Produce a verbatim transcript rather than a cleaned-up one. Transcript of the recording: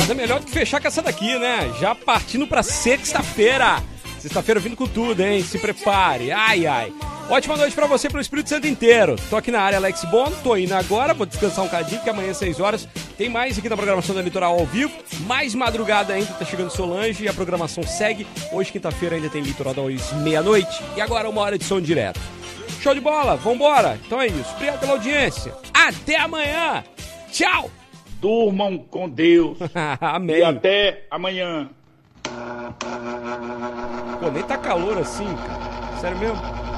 nada melhor do que fechar com essa daqui, né? Já partindo pra sexta-feira. Sexta-feira vindo com tudo, hein? Se prepare. Ai, ai. Ótima noite pra você, pro Espírito Santo inteiro. Tô aqui na área, Alex Bono. Tô indo agora, vou descansar um cadinho, que amanhã às seis horas tem mais aqui na programação da Litoral ao vivo. Mais madrugada ainda, tá chegando Solange e a programação segue. Hoje, quinta-feira, ainda tem Litoral das meia-noite. E agora, uma hora de som direto. Show de bola, vambora. Então é isso. Obrigado pela audiência. Até amanhã. Tchau. Durmam com Deus. Amém. E até amanhã. Pô, nem tá calor assim, cara. Sério mesmo?